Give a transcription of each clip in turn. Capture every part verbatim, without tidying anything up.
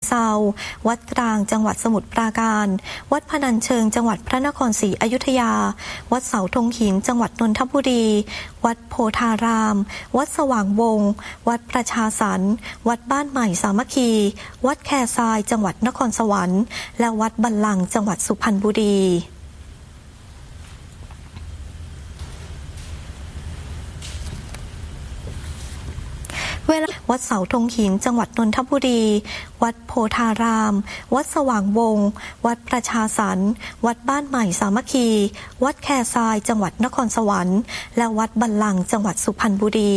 เซาวัดกลางจังหวัดสมุทรปราการวัดพนัญเชิงจังหวัดพระนครศรีอยุธยาวัดเสาธงหินจังหวัดนนทบุรีวัดโพธารามวัดสว่างวงศ์วัดประชาสรรค์วัดบ้านใหม่สามัคคีวัดแคทรายจังหวัดนครสวรรค์และวัดบัลลังก์จังหวัดสุพรรณบุรีเวลาวัดเสาธงหินจังหวัดนนทบุรีวัดโพธารามวัดสว่างวงศ์วัดประชาสรรค์วัดบ้านใหม่สามัคคีวัดแคทรายจังหวัดนครสวรรค์และวัดบัลลังก์จังหวัดสุพรรณบุรี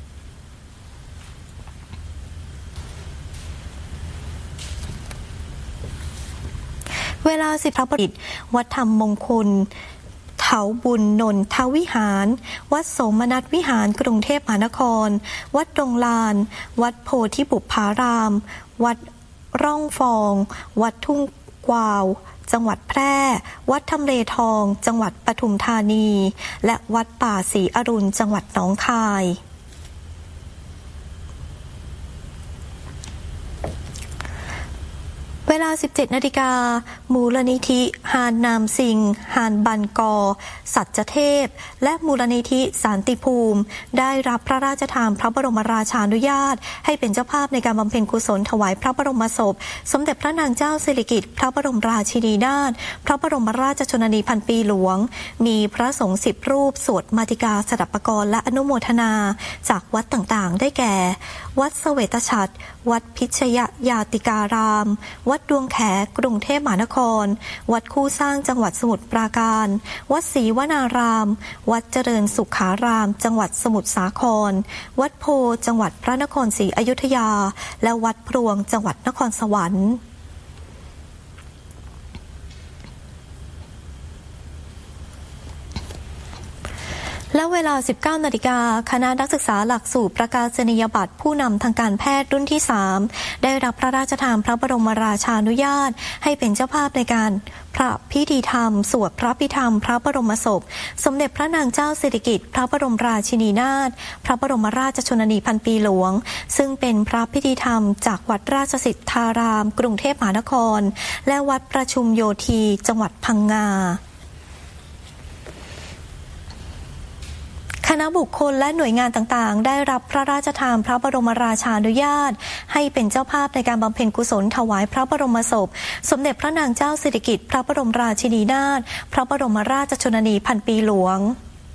เวลาสิบพระประดิษฐ์วัดธรรมมงคลเถาบุญนนทวิหารวัดโสมนัสวิหารกรุงเทพมหานครวัดดงลานวัดโพธิบุพารามวัดร่องฟองวัดทุ่งกวาวจังหวัดแพร่วัดทำเลทองจังหวัดปทุมธานีและวัดป่าศรีอรุณจังหวัดหนองคายเวลา สิบเจ็ดนาฬิกา มูลนิธิฮานนามซิงฮานบันกอสัจเทพและมูลนิธิสันติภูมิได้รับพระราชทานพระบรมราชานุญาตให้เป็นเจ้าภาพในการบำเพ็ญกุศลถวายพระบรมศพสมเด็จพระนางเจ้าสิริกิติ์พระบรมราชินีนาถพระบรมราชชนนีพันปีหลวงมีพระสงฆ์สิบรูปสวดมาติกาสดับปกรณ์และอนุโมทนาจากวัดต่างๆได้แก่วัดเสวตฉัตรวัดพิชยยาติการามวัดดวงแขกรุงเทพมหานครวัดคู่สร้างจังหวัดสมุทรปราการวัดศรีวนารามวัดเจริญสุขารามจังหวัดสมุทรสาครวัดโพจังหวัดพระนครศรีอยุธยาและวัดพรวงจังหวัดนครสวรรค์และเวลา สิบเก้านาฬิกา คณะนักศึกษาหลักสูตรประกาศนียบัตรผู้นำทางการแพทย์รุ่นที่สามได้รับพระราชทานพระบรมราชานุญาตให้เป็นเจ้าภาพในการพระพิธีธรรมสวดพระพิธรรมพระบรมศพสมเด็จพระนางเจ้าสิริกิติ์พระบรมราชินีนาถพระบรมราชชนนีพันปีหลวงซึ่งเป็นพระพิธีธรรมจากวัดราชสิทธารามกรุงเทพมหานครและวัดประชุมโยธีจังหวัดพังงาคณะบุคคลและหน่วยงานต่างๆได้รับพระราชทานพระบรมราชานุญาตให้เป็นเจ้าภาพในการบำเพ็ญกุศลถวายพระบรมศพสมเด็จพระนางเจ้าสิริกิติ์พระบรมราชินีนาถพระบรมราชชนนีพันปีหลวง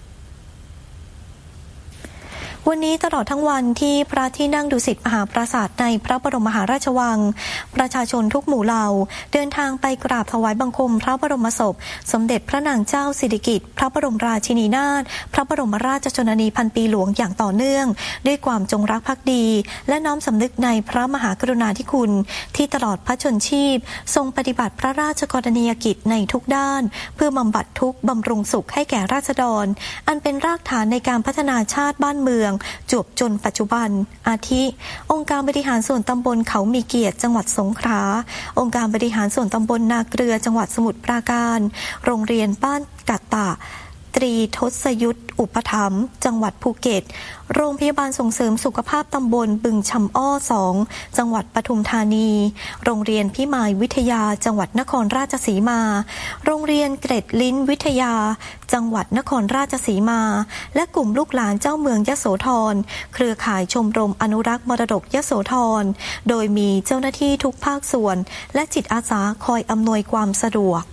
วันนี้ตลอดทั้งวันที่พระที่นั่งดุสิตมหาปราสาทในพระบรมมหาราชวังประชาชนทุกหมู่เหล่าเดินทางไปกราบถวายบังคมพระบรมศพสมเด็จพระนางเจ้าสิริกิติ์พระบรมราชินีนาถพระบรมราชชนนีพันปีหลวงอย่างต่อเนื่องด้วยความจงรักภักดีและน้อมสำนึกในพระมหากรุณาธิคุณที่ตลอดพระชนชีพทรงปฏิบัติพระราชกรณียกิจในทุกด้านเพื่อบำบัดทุกข์บำรุงสุขให้แก่ราษฎรอันเป็นรากฐานในการพัฒนาชาติบ้านเมืองจวบจนปัจจุบันอาทิองค์การบริหารส่วนตำบลเขามีเกียรติจังหวัดสงขลาองค์การบริหารส่วนตำบลนาเกลือจังหวัดสมุทรปราการโรงเรียนบ้านกัตตะตรีทศยุทธอุปถัมภ์จังหวัดภูเก็ตโรงพยาบาลส่งเสริมสุขภาพตำบลบึงชำอ้อสองจังหวัดปทุมธานีโรงเรียนพิมายวิทยาจังหวัดนครราชสีมาโรงเรียนเกร็ดลิ้นวิทยาจังหวัดนครราชสีมาและกลุ่มลูกหลานเจ้าเมืองยโสธรเครือข่ายชมรมอนุรักษ์มรดกยโสธรโดยมีเจ้าหน้าที่ทุกภาคส่วนและจิตอาสาคอยอำนวยความสะดวก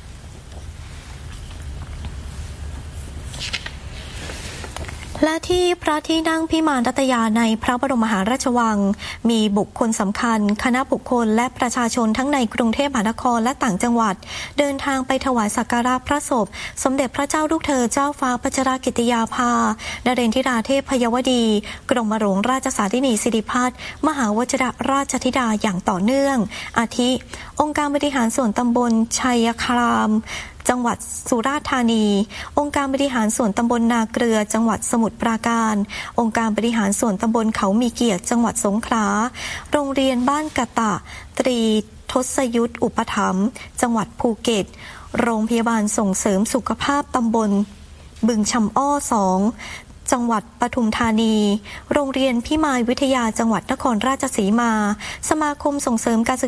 และที่พระที่นั่งพิมานรัตยาในพระบรมมหาราชวังมีบุคคลสำคัญคณะบุคคลและประชาชนทั้งในกรุงเทพมหานครและต่างจังหวัดเดินทางไปถวายสักการะพระศพสมเด็จพระเจ้าลูกเธอเจ้าฟ้าพัชรกิติยาภานเรนทิราเทพพยวดีกรมหลวงราชสารินีสิริพัฒน์มหาวชิรราชธิดาอย่างต่อเนื่องอาทิองค์การบริหารส่วนตำบลชัยคามจังหวัดสุราษฎร์ธานีองค์การบริหารส่วนตำบลนาเกลือจังหวัดสมุทรปราการองค์การบริหารส่วนตำบลเขามีเกียรติจังหวัดสงขลาโรงเรียนบ้านกะตะตรีทศยุทธอุปถัมภ์จังหวัดภูเก็ตโรงพยาบาลส่งเสริมสุขภาพตำบลบึงชำอ้อสองจังหวัดปทุมธานีโรงเรียนพิมายวิทยาจังหวัดนครราชสีมาสมาคมส่งเสริมการศึกษา